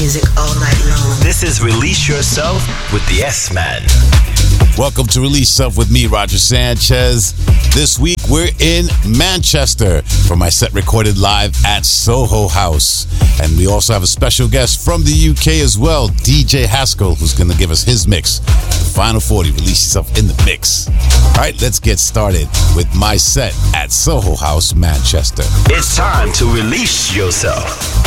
music all night long. This is Release Yourself with the S-Man. Welcome to Release Yourself with me, Roger Sanchez. This week we're in Manchester for my set recorded live at Soho House. And we also have a special guest from the UK as well, DJ Haskell, who's going to give us his mix. The Final 40, Release Yourself in the mix. All right, let's get started with my set at Soho House, Manchester. It's time to release yourself.